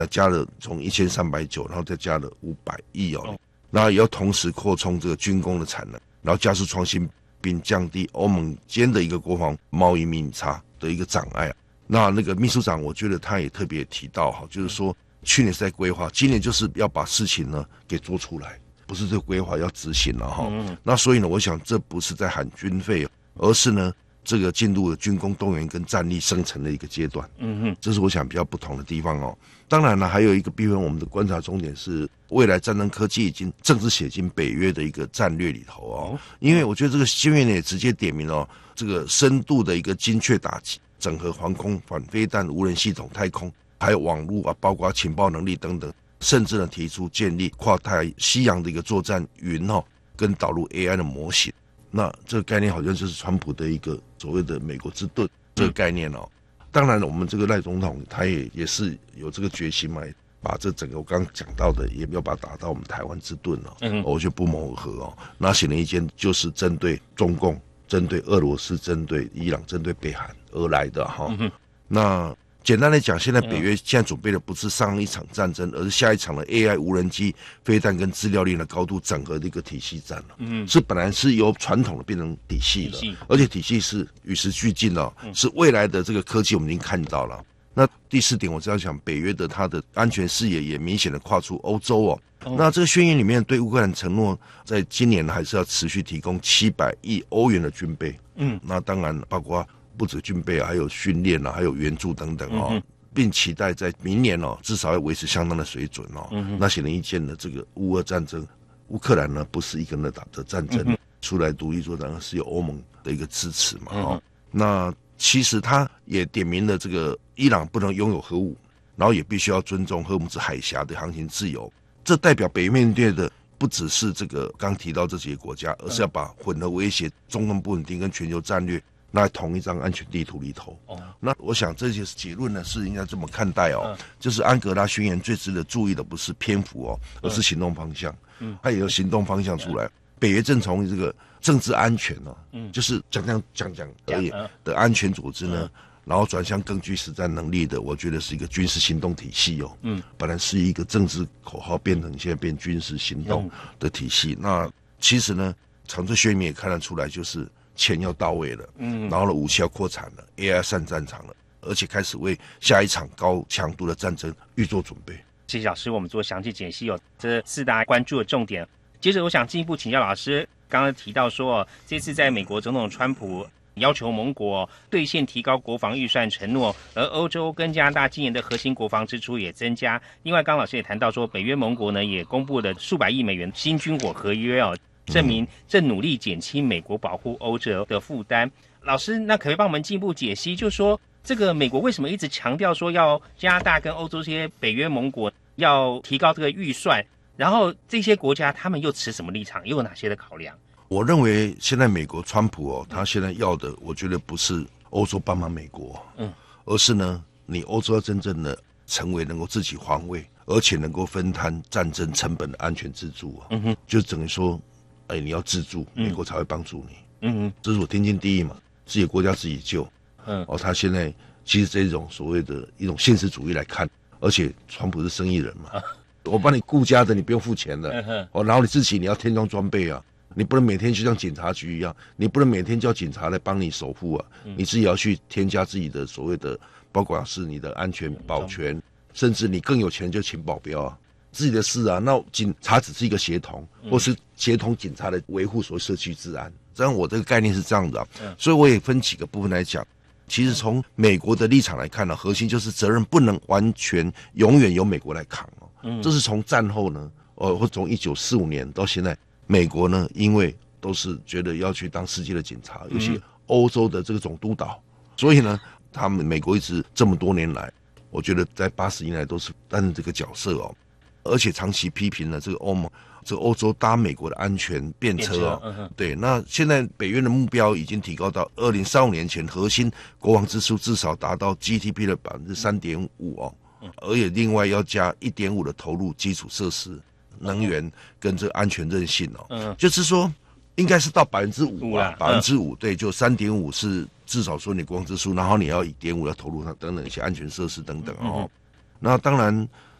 加了从1390，然后再加了500亿哦，然后也要同时扩充这个军工的产能，然后加速创新，并降低欧盟间的一个国防贸易逆差的一个障碍。那个秘书长，我觉得他也特别提到哈，就是说去年是在规划，今年就是要把事情呢给做出来，不是这个规划要执行了哈。那所以呢，我想这不是在喊军费，而是呢这个进入了军工动员跟战力生成的一个阶段。这是我想比较不同的地方哦。当然了，还有一个部分我们的观察重点是，未来战争科技已经正式写进北约的一个战略里头哦。因为我觉得这个宣言也直接点明了这个深度的一个精确打击，整合防空、反飞弹、无人系统、太空，还有网络啊，包括情报能力等等，甚至呢提出建立跨太西洋的一个作战云哦，跟导入 AI 的模型。那这个概念好像就是川普的一个所谓的美国之盾这个概念哦。当然了，我们这个赖总统他也是有这个决心嘛，把这整个我刚刚讲到的也没有把它打到我们台湾之盾哦，我觉得不谋而合哦。那显而易见就是针对中共、针对俄罗斯、针对伊朗、针对北韩而来的哈。那简单来讲，现在北约现在准备的不是上一场战争，而是下一场的 AI 无人机、飞弹跟资料链的高度整合的一个体系战了。是本来是由传统的变成体系的，而且体系是与时俱进的，是未来的这个科技我们已经看到了。那第4点，我这样想，北约的它的安全视野也明显的跨出欧洲哦。那这个宣言里面对乌克兰承诺，在今年还是要持续提供700亿欧元的军备。那当然包括不止军备啊，还有训练啊，还有援助等等哦，并期待在明年哦，至少要维持相当的水准哦。那显而易见的，这个乌俄战争，乌克兰呢不是一个人打的战争，出来独立作战是有欧盟的一个支持嘛哦。那其实他也点明了这个伊朗不能拥有核武，然后也必须要尊重荷姆兹海峡的航行自由。这代表北约面对的不只是这个刚提到这几个国家，而是要把混合威胁、中东不稳定跟全球战略那同一张安全地图里头。那我想这些结论呢是应该这么看待哦，就是安哥拉宣言最值得注意的不是篇幅哦，而是行动方向。它也有行动方向出来。北约正从这个政治安全哦，就是讲而已的安全组织呢，然后转向更具实战能力的，我觉得是一个军事行动体系哦。本来是一个政治口号变成现在变军事行动的体系。那其实呢，从这宣言也看得出来，就是钱要到位了，然后呢武器要扩产了 ，AI 上战场了，而且开始为下一场高强度的战争预做准备。 谢谢老师，我们做详细解析这4大关注的重点。接着我想进一步请教老师，刚刚提到说这次在美国总统川普要求盟国兑现提高国防预算承诺，而欧洲跟加拿大今年的核心国防支出也增加。另外刚老师也谈到说，北约盟国呢也公布了数百亿美元新军火合约证明正努力减轻美国保护欧洲的负担。老师，那可不可以帮我们进一步解析，就是说这个美国为什么一直强调说要加拿大跟欧洲这些北约盟国要提高这个预算，然后这些国家他们又持什么立场，又有哪些的考量？ 我认为现在美国川普他现在要的，我觉得不是欧洲帮忙美国，而是呢，你欧洲要真正的成为能够自己防卫，而且能够分摊战争成本的安全支柱就等于说，你要自助，美国才会帮助你。这是我天经地义嘛，自己的国家自己救。他现在其实这种所谓的一种现实主义来看，而且川普是生意人嘛，我帮你顾家的，你不用付钱的，然后你自己你要添装装备啊，你不能每天就像警察局一样，你不能每天叫警察来帮你守护啊，你自己要去添加自己的所谓的，包括是你的安全保全，甚至你更有钱就请保镖啊，自己的事啊。那警察只是一个协同，或是协同警察的维护所社区治安。这样我这个概念是这样的所以我也分几个部分来讲。其实从美国的立场来看核心就是责任不能完全永远由美国来扛这是从战后呢，或从1945年到现在，美国呢，因为都是觉得要去当世界的警察，尤其欧洲的这个总督导，所以呢，他们美国一直这么多年来，我觉得在80年来都是担任这个角色而且长期批评了这个欧盟。这个欧洲搭美国的安全便车对，那现在北约的目标已经提高到2035年前核心国防支出至少达到 GDP 的 3.5% 而且另外要加 1.5% 的投入基础设施、能源跟这个安全韧性就是说应该是到 5% 啊，5%对，就 3.5% 是至少说你国防支出，然后你要 1.5% 要投入它等等一些安全设施等等那当然，